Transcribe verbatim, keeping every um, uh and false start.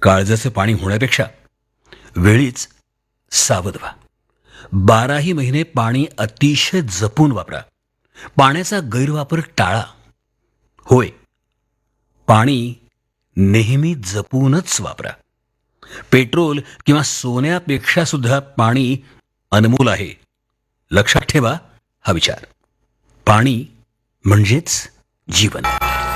काळजाचं पाणी होण्यापेक्षा वेळीच सावध व्हा. बाराही महिने पाणी अतिशय जपून वापरा. पाण्याचा गैरवापर टाळा. होय, पाणी नेहमी जपूनच वापरा. पेट्रोल किंवा सोन्यापेक्षा सुद्धा पाणी अनमोल आहे. लक्षात ठेवा हा विचार. पाणी म्हणजेच जीवन.